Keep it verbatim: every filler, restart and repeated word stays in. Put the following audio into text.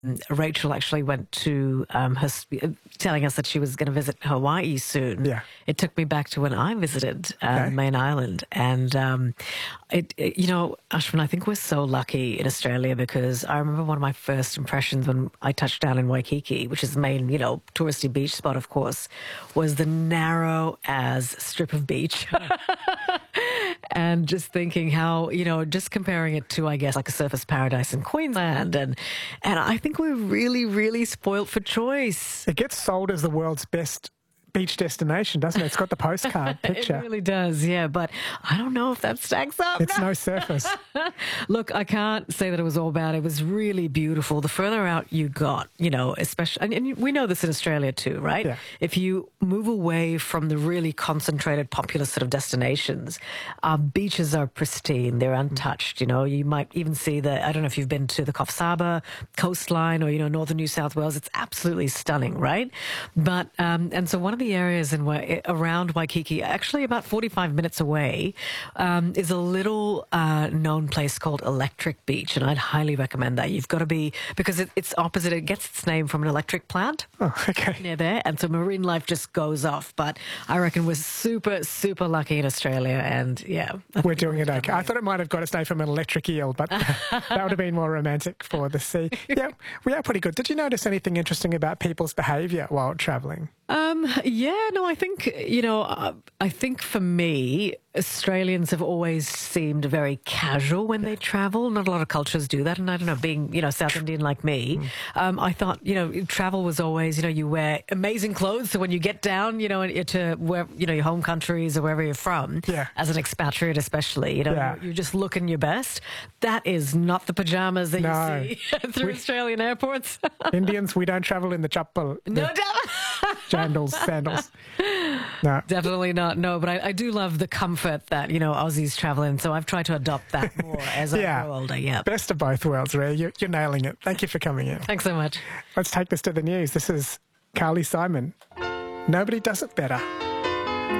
Rachel actually went to um, her, sp- telling us that she was going to visit Hawaii soon. Yeah. It took me back to when I visited uh, Okay. the main island. And, um, it, it, you know, Ashwin, I think we're so lucky in Australia because I remember one of my first impressions when I touched down in Waikiki, which is the main, you know, touristy beach spot, of course, was the narrow as strip of beach. And just thinking how, you know, just comparing it to, I guess, like a surfers paradise in Queensland. And, and I think we're really, really spoilt for choice. It gets sold as the world's best beach destination, doesn't it? It's got the postcard picture. It really does, yeah. But I don't know if that stacks up. It's no surface. Look, I can't say that it was all bad. It was really beautiful. The further out you got, you know, especially, and, and we know this in Australia too, right? Yeah. If you move away from the really concentrated, popular sort of destinations, our beaches are pristine. They're untouched. You know, you might even see the, I don't know if you've been to the Coffs Harbour coastline or, you know, northern New South Wales. It's absolutely stunning, right? But, um, and so one of the areas in around Waikiki, actually about forty-five minutes away, um, is a little uh, known place called Electric Beach, and I'd highly recommend that. You've got to be, because it, it's opposite, it gets its name from an electric plant. Oh, okay. Near there, and so marine life just goes off. But I reckon we're super, super lucky in Australia, and yeah. We're doing it okay. I thought it might have got its name from an electric eel, but that would have been more romantic for the sea. Yeah, we are pretty good. Did you notice anything interesting about people's behaviour while travelling? Um, yeah, no, I think, you know, uh, I think for me, Australians have always seemed very casual when they travel. Not a lot of cultures do that. And I don't know, being, you know, South Indian like me, mm. um, I thought, you know, travel was always, you know, you wear amazing clothes. So when you get down, you know, to where, you know, your home countries or wherever you're from, yeah. as an expatriate especially, you know, yeah. you're, you're just looking your best. That is not the pajamas that no. you see through we, Australian airports. Indians, we don't travel in the chappal. No doubt. Sandals, sandals. No. Definitely not. No, but I, I do love the comfort that, you know, Aussies travel in. So I've tried to adopt that more as yeah. I grow older. Yeah. Best of both worlds, Ray. You're, you're nailing it. Thank you for coming in. Thanks so much. Let's take this to the news. This is Carly Simon. Nobody does it better.